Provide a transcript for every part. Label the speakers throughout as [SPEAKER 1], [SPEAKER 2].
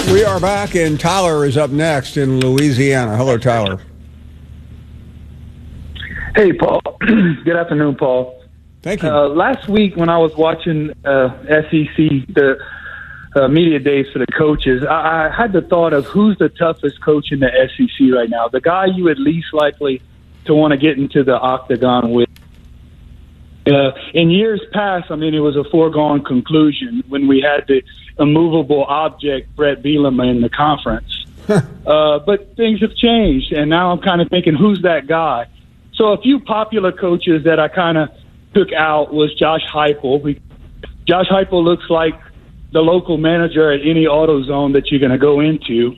[SPEAKER 1] We are back, and Tyler is up next in Louisiana. Hello, Tyler.
[SPEAKER 2] Hey, Paul. Good afternoon, Paul.
[SPEAKER 1] Thank you.
[SPEAKER 2] Last week when I was watching SEC, the media days for the coaches, I had the thought of who's the toughest coach in the SEC right now, the guy you would least likely to want to get into the octagon with. In years past, I mean, it was a foregone conclusion when we had the immovable object, Brett Bielema, in the conference. But things have changed, and now I'm kind of thinking, who's that guy? So a few popular coaches that I kind of took out was Josh Heupel. Josh Heupel looks like the local manager at any AutoZone that you're going to go into.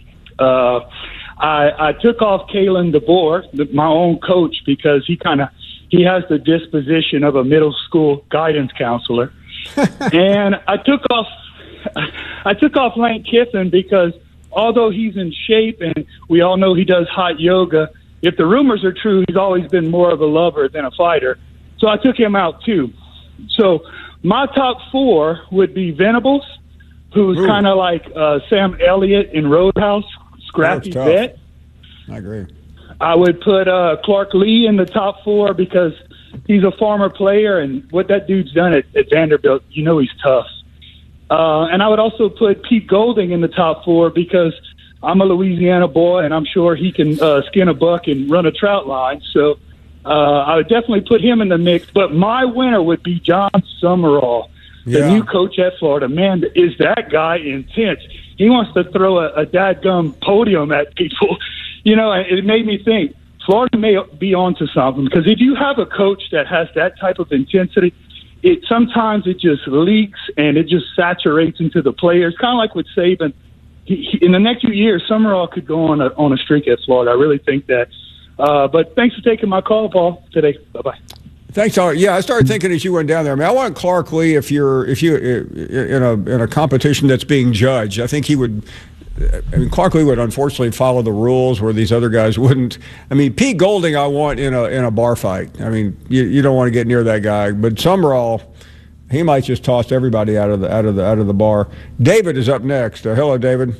[SPEAKER 2] I took off Kalen DeBoer, my own coach, because he has the disposition of a middle school guidance counselor. And I took off Lane Kiffin because although he's in shape and we all know he does hot yoga, if the rumors are true, he's always been more of a lover than a fighter. So I took him out too. So my top four would be Venables, who's kind of like Sam Elliott in Roadhouse, scrappy vet.
[SPEAKER 1] I agree.
[SPEAKER 2] I would put Clark Lee in the top four because he's a former player, and what that dude's done at Vanderbilt, you know he's tough. And I would also put Pete Golding in the top four because I'm a Louisiana boy, and I'm sure he can skin a buck and run a trout line. So I would definitely put him in the mix. But my winner would be John Summerall, the new coach at Florida. Man, is that guy intense. He wants to throw a dadgum podium at people. You know, it made me think Florida may be onto something, because if you have a coach that has that type of intensity, sometimes it just leaks and it just saturates into the players. Kind of like with Saban. In the next few years, Summerall could go on a streak at Florida. I really think that. But thanks for taking my call, Paul, today. Bye-bye.
[SPEAKER 1] Thanks, Tyler. Yeah, I started thinking as you went down there. I mean, I want Clark Lee if you in a competition that's being judged. I think he would. I mean, Clark Lee would unfortunately follow the rules where these other guys wouldn't. I mean, Pete Golding, I want in a bar fight. I mean, you don't want to get near that guy. But Summerall, he might just toss everybody out of the bar. David is up next. Hello, David.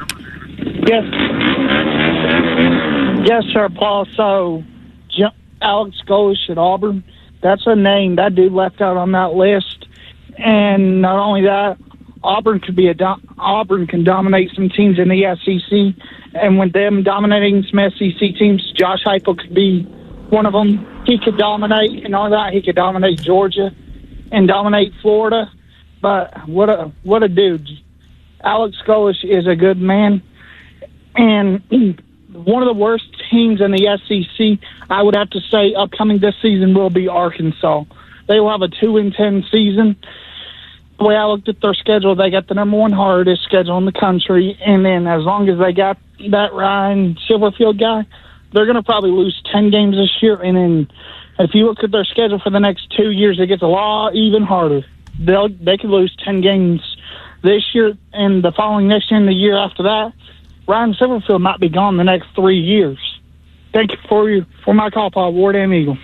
[SPEAKER 3] Yes, sir, Paul. So, Alex Golesh at Auburn, that's a name that dude left out on that list. And not only that, Auburn can dominate some teams in the SEC, and with them dominating some SEC teams, Josh Heupel could be one of them. He could dominate, and all that. He could dominate Georgia and dominate Florida. But what a dude! Alex Golesh is a good man, and one of the worst teams in the SEC, I would have to say, upcoming this season will be Arkansas. They will have a 2-10 season. The way I looked at their schedule, they got the number one hardest schedule in the country, and then as long as they got that Ryan Silverfield guy, they're going to probably lose 10 games this year. And then if you look at their schedule for the next 2 years, it gets a lot even harder. They could lose 10 games this year, and the following next year and the year after that, Ryan Silverfield might be gone the next 3 years. Thank you for my call, Paul. Ward M. Eagle.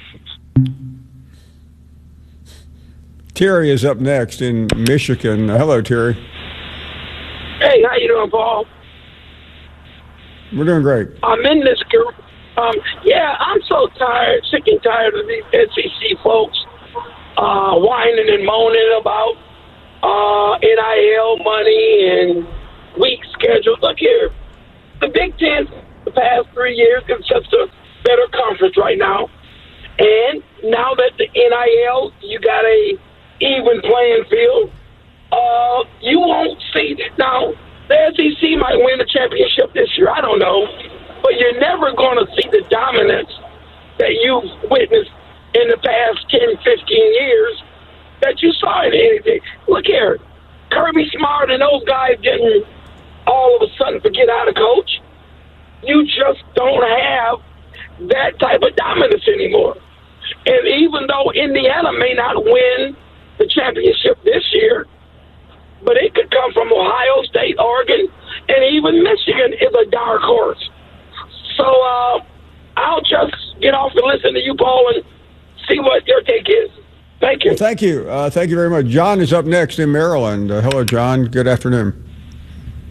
[SPEAKER 1] Terry is up next in Michigan. Hello, Terry.
[SPEAKER 4] Hey, how you doing, Paul?
[SPEAKER 1] We're doing great.
[SPEAKER 4] I'm in this group. I'm so sick and tired of these SEC folks whining and moaning about NIL money and weak schedule. Look here, the Big Ten, the past 3 years, is just a better conference right now. And now that the NIL, you got a even playing field, you won't see. Now, the SEC might win the championship this year. I don't know. But you're never going to see the dominance that you've witnessed in the past 10, 15 years that you saw in anything. Look here, Kirby Smart and those guys getting all of a sudden forget how to coach. You just don't have that type of dominance anymore. And even though Indiana may not win the championship this year, but it could come from Ohio State, Oregon, and even Michigan is a dark horse. So I'll just get off and listen to you, Paul, and see what your take is. Thank you.
[SPEAKER 1] Well, thank you. Thank you very much. John is up next in Maryland. Hello, John. Good afternoon.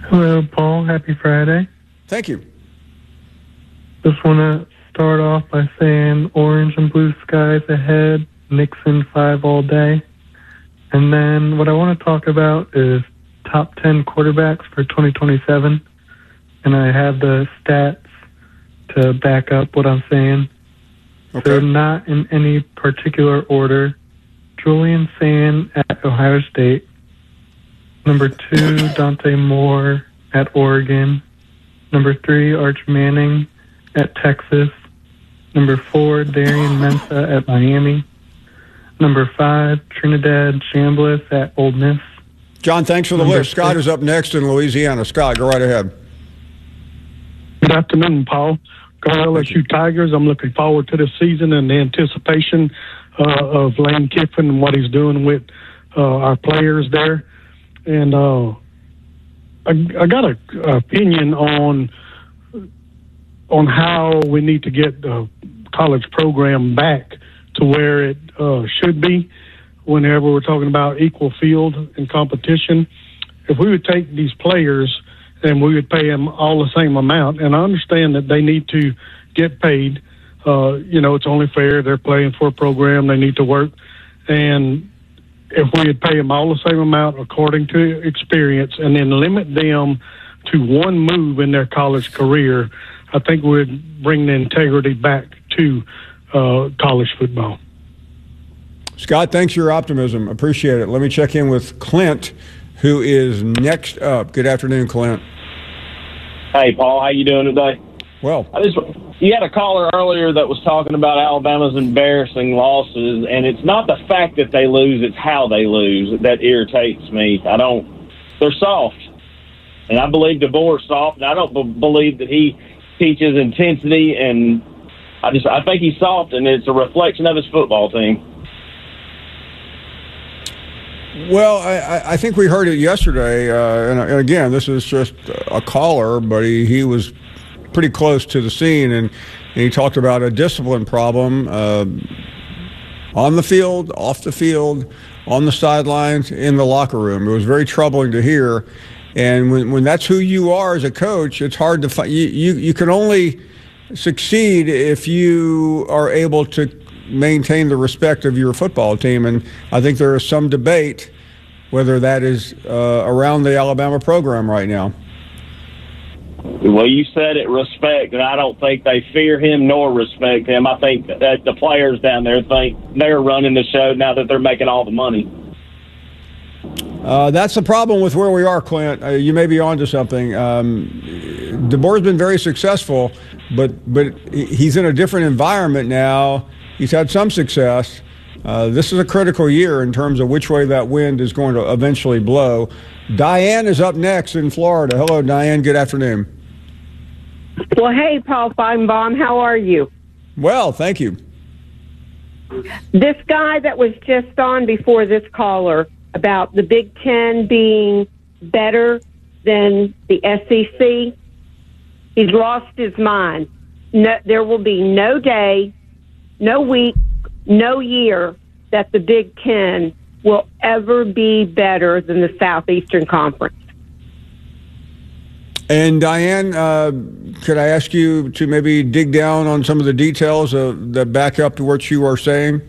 [SPEAKER 5] Hello, Paul. Happy Friday.
[SPEAKER 1] Thank you.
[SPEAKER 5] Just want to start off by saying orange and blue skies ahead, Nixon 5 all day. And then what I want to talk about is top 10 quarterbacks for 2027. And I have the stats to back up what I'm saying.
[SPEAKER 1] Okay.
[SPEAKER 5] They're not in any particular order. Julian Sand at Ohio State. Number 2, Dante Moore at Oregon. Number 3, Arch Manning at Texas. Number 4, Darian Mensa at Miami. Number 5, Trinidad Chambliss at Ole Miss.
[SPEAKER 1] John, thanks for the list. Scott is up next in Louisiana. Scott, go right ahead.
[SPEAKER 6] Good afternoon, Paul. Go LSU Tigers. I'm looking forward to this season and the anticipation of Lane Kiffin and what he's doing with our players there. And I got an opinion on how we need to get the college program back to where it should be whenever we're talking about equal field and competition. If we would take these players and we would pay them all the same amount, and I understand that they need to get paid. It's only fair. They're playing for a program. They need to work. And if we would pay them all the same amount according to experience and then limit them to one move in their college career, I think we'd bring the integrity back to college football.
[SPEAKER 1] Scott, thanks for your optimism. Appreciate it. Let me check in with Clint, who is next up. Good afternoon, Clint.
[SPEAKER 7] Hey, Paul. How you doing today?
[SPEAKER 1] Well,
[SPEAKER 7] you had a caller earlier that was talking about Alabama's embarrassing losses, and it's not the fact that they lose, it's how they lose that irritates me. They're soft. And I believe DeBoer's soft, and I don't believe that he teaches intensity, and I think he's soft, and it's a reflection of his football team.
[SPEAKER 1] Well, I think we heard it yesterday, and again, this is just a caller, but he was pretty close to the scene, and he talked about a discipline problem on the field, off the field, on the sidelines, in the locker room. It was very troubling to hear, and when that's who you are as a coach, it's hard to find. You can only succeed if you are able to maintain the respect of your football team, and I think there is some debate whether that is around the Alabama program right now.
[SPEAKER 7] Well, you said it, respect, and I don't think they fear him nor respect him. I think that the players down there think they're running the show now that they're making all the money.
[SPEAKER 1] That's the problem with where we are, Clint. You may be onto something. DeBoer's been very successful, but he's in a different environment now. He's had some success. This is a critical year in terms of which way that wind is going to eventually blow. Diane is up next in Florida. Hello, Diane. Good afternoon.
[SPEAKER 8] Well, hey, Paul Feinbaum. How are you?
[SPEAKER 1] Well, thank you.
[SPEAKER 8] This guy that was just on before this caller about the Big Ten being better than the SEC, he's lost his mind. No, there will be no day, no week, no year that the Big Ten will ever be better than the Southeastern Conference.
[SPEAKER 1] And Diane, could I ask you to maybe dig down on some of the details that back up to what you are saying?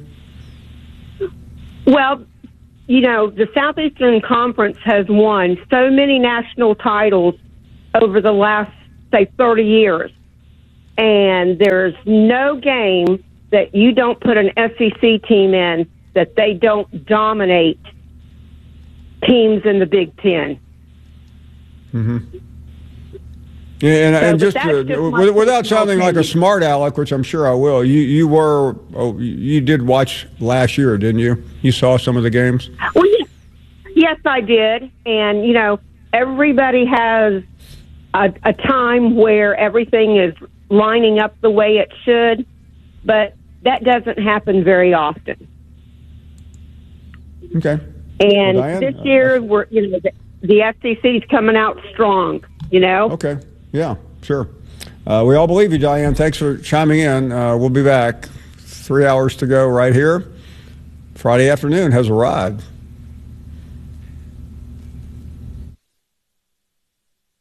[SPEAKER 8] Well, the Southeastern Conference has won so many national titles over the last, say, 30 years. And there's no game that you don't put an SEC team in that they don't dominate teams in the Big Ten.
[SPEAKER 1] Mm-hmm. Yeah, and just without sounding like a smart aleck, which I'm sure I will, you did watch last year, didn't you? You saw some of the games?
[SPEAKER 8] Well, yes, I did. And, everybody has a time where everything is lining up the way it should, but that doesn't happen very often.
[SPEAKER 1] Okay.
[SPEAKER 8] And Diane, this year, the SEC is coming out strong,
[SPEAKER 1] Okay. Yeah, sure. We all believe you, Diane. Thanks for chiming in. We'll be back. 3 hours to go right here. Friday afternoon has arrived.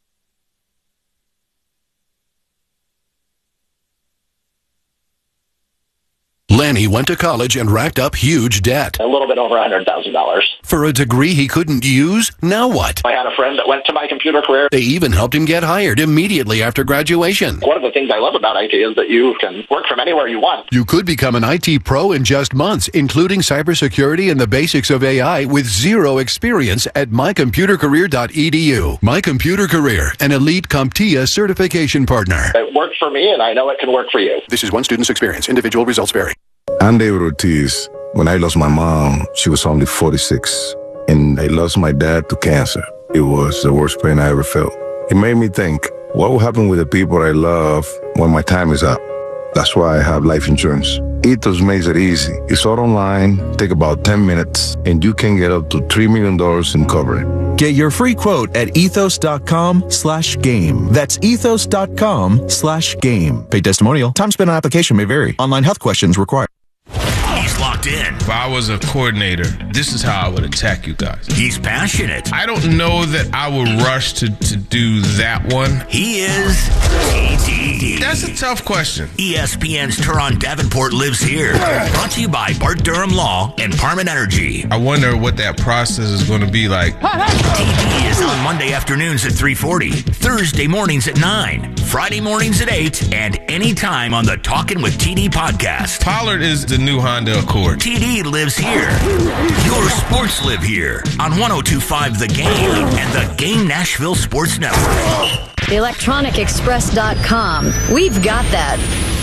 [SPEAKER 9] Lanny went to college and racked up huge debt.
[SPEAKER 10] A little bit over $100,000.
[SPEAKER 9] For a degree he couldn't use? Now what?
[SPEAKER 10] I had a friend that went to My Computer Career.
[SPEAKER 9] They even helped him get hired immediately after graduation.
[SPEAKER 10] One of the things I love about IT is that you can work from anywhere you want.
[SPEAKER 9] You could become an IT pro in just months, including cybersecurity and the basics of AI with zero experience at mycomputercareer.edu. My Computer Career, an elite CompTIA certification partner.
[SPEAKER 10] It worked for me, and I know it can work for you.
[SPEAKER 9] This is one student's experience. Individual results vary.
[SPEAKER 11] I'm David Ortiz. When I lost my mom, she was only 46, and I lost my dad to cancer. It was the worst pain I ever felt. It made me think, what will happen with the people I love when my time is up? That's why I have life insurance. Ethos makes it easy. It's all online, take about 10 minutes, and you can get up to $3 million in coverage.
[SPEAKER 12] Get your free quote at ethos.com/game. That's ethos.com/game. Paid testimonial. Time spent on application may vary. Online health questions required.
[SPEAKER 13] He's locked in.
[SPEAKER 14] If I was a coordinator, this is how I would attack you guys.
[SPEAKER 13] He's passionate.
[SPEAKER 14] I don't know that I would rush to do that one.
[SPEAKER 13] He is TD.
[SPEAKER 14] That's a tough question.
[SPEAKER 13] ESPN's Teron Davenport lives here. Brought to you by Bart Durham Law and Parman Energy.
[SPEAKER 14] I wonder what that process is going to be like.
[SPEAKER 13] TD is on Monday afternoons at 3:40, Thursday mornings at 9, Friday mornings at 8, and anytime on the Talkin' with TD podcast.
[SPEAKER 14] Pollard is the new Honda Accord.
[SPEAKER 13] TD lives here. Your sports live here on 102.5 The Game and the Game Nashville Sports Network.
[SPEAKER 15] ElectronicExpress.com. We've got that.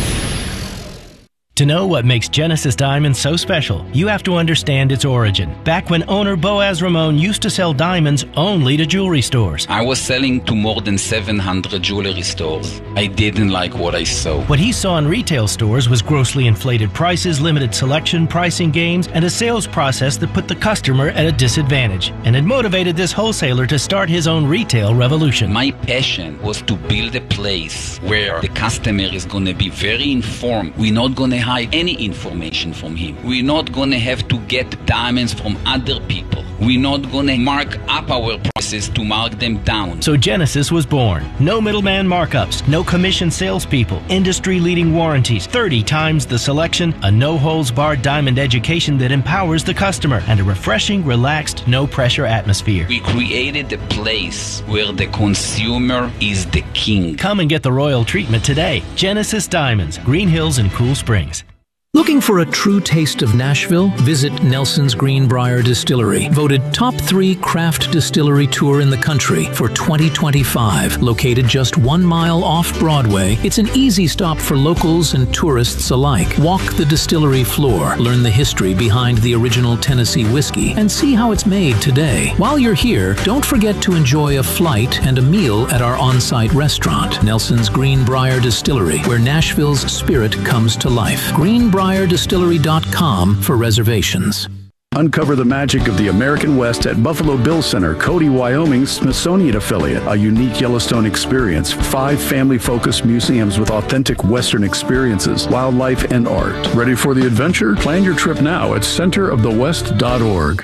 [SPEAKER 16] To know what makes Genesis Diamonds so special, you have to understand its origin. Back when owner Boaz Ramon used to sell diamonds only to jewelry stores.
[SPEAKER 17] I was selling to more than 700 jewelry stores. I didn't like what I saw.
[SPEAKER 16] What he saw in retail stores was grossly inflated prices, limited selection, pricing games, and a sales process that put the customer at a disadvantage. And it motivated this wholesaler to start his own retail revolution.
[SPEAKER 17] My passion was to build a place where the customer is going to be very informed. We're not going to hide any information from him. We're not going to have to get diamonds from other people. We're not going to mark up our prices to mark them down.
[SPEAKER 16] So Genesis was born. No middleman markups, no commission salespeople, industry-leading warranties, 30 times the selection, a no-holds-barred diamond education that empowers the customer, and a refreshing, relaxed, no-pressure atmosphere.
[SPEAKER 17] We created a place where the consumer is the king.
[SPEAKER 16] Come and get the royal treatment today. Genesis Diamonds, Green Hills and Cool Springs.
[SPEAKER 18] Looking for a true taste of Nashville? Visit Nelson's Greenbrier Distillery, voted top 3 craft distillery tour in the country for 2025. Located just 1 mile off Broadway, it's an easy stop for locals and tourists alike. Walk the distillery floor, learn the history behind the original Tennessee whiskey, and see how it's made today. While you're here, don't forget to enjoy a flight and a meal at our on-site restaurant, Nelson's Greenbrier Distillery, where Nashville's spirit comes to life. GreenbrierDistillery.com for reservations.
[SPEAKER 19] Uncover the magic of the American West at Buffalo Bill Center, Cody, Wyoming's Smithsonian affiliate. A unique Yellowstone experience. 5 family-focused museums with authentic Western experiences, wildlife, and art. Ready for the adventure? Plan your trip now at centerofthewest.org.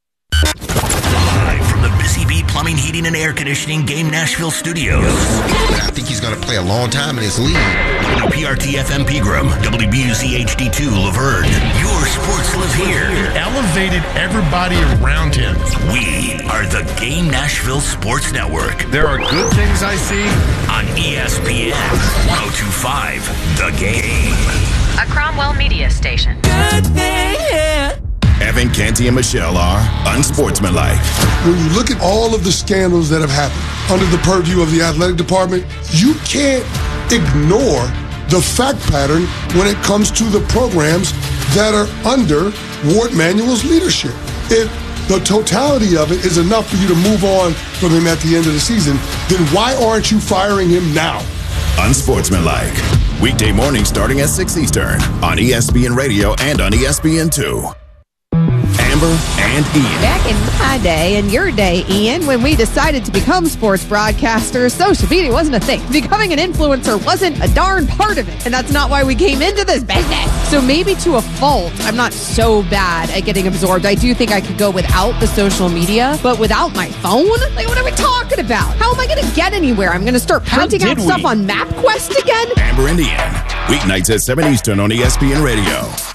[SPEAKER 13] Live from the Busy Bee Plumbing, Heating, and Air Conditioning Game Nashville Studios.
[SPEAKER 20] I think he's going to play a long time in this league.
[SPEAKER 13] WPRT-FM Pegram, WBUZ HD2 Laverne. Your sports live here.
[SPEAKER 14] Elevated everybody around him.
[SPEAKER 13] We are the Game Nashville Sports Network.
[SPEAKER 14] There are good things I see
[SPEAKER 13] on ESPN 102.5 The Game.
[SPEAKER 15] A Cromwell Media Station.
[SPEAKER 13] Good thing, yeah.
[SPEAKER 20] Evan, Canty, and Michelle are unsportsmanlike.
[SPEAKER 21] When you look at all of the scandals that have happened under the purview of the athletic department, you can't ignore the fact pattern when it comes to the programs that are under Ward Manuel's leadership. If the totality of it is enough for you to move on from him at the end of the season, then why aren't you firing him now?
[SPEAKER 20] Unsportsmanlike. Weekday mornings starting at 6 Eastern on ESPN Radio and on ESPN2. Amber and Ian.
[SPEAKER 22] Back in my day and your day, Ian, when we decided to become sports broadcasters, social media wasn't a thing. Becoming an influencer wasn't a darn part of it. And that's not why we came into this business. So maybe to a fault, I'm not so bad at getting absorbed. I do think I could go without the social media, but without my phone? Like, what are we talking about? How am I going to get anywhere? I'm going to start printing out stuff on MapQuest again?
[SPEAKER 20] Amber and Ian. Weeknights at 7 Eastern on ESPN Radio.